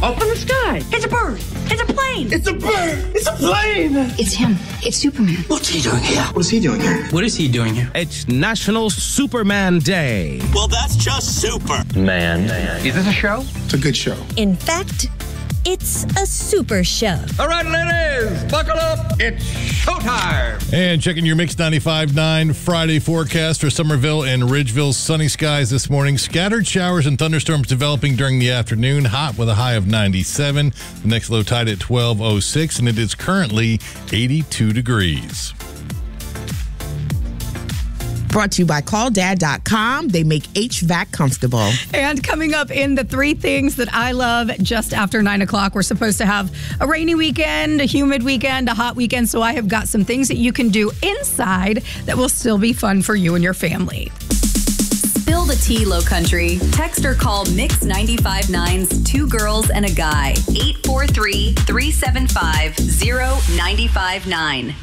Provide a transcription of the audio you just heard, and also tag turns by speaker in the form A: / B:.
A: Up in the sky.
B: It's a bird. It's a plane.
A: It's a bird. It's a plane.
C: It's him. It's Superman.
A: What's he doing here? What is he doing here?
D: What is he doing here?
E: It's National Superman Day.
F: Well, that's just super.
D: Man.
E: Is this a show?
A: It's a good show.
G: In fact, it's a super show.
E: All right, ladies, buckle up. It's showtime.
H: And checking your Mix 95.9 Friday forecast for Somerville and Ridgeville. Sunny skies this morning. Scattered showers and thunderstorms developing during the afternoon. Hot with a high of 97. The next low tide at 12:06, and it is currently 82 degrees.
I: Brought to you by CallDad.com. They make HVAC comfortable.
J: And coming up in the three things that I love just after 9 o'clock, we're supposed to have a rainy weekend, a humid weekend, a hot weekend. So I have got some things that you can do inside that will still be fun for you and your family.
K: Spill the tea, Low Country. Text or call Mix 95.9's Two Girls and a Guy. 843-375-0959.